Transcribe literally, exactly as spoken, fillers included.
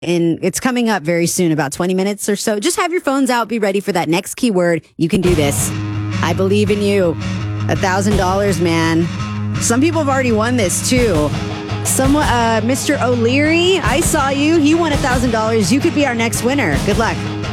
And it's coming up very soon, about twenty minutes or so. Just have your phones out. Be ready for that next keyword. You can do this. I believe in you. A thousand dollars, man. Some people have already won this too. Some, uh, Mister O'Leary, I saw you. He won a thousand dollars. You could be our next winner. Good luck.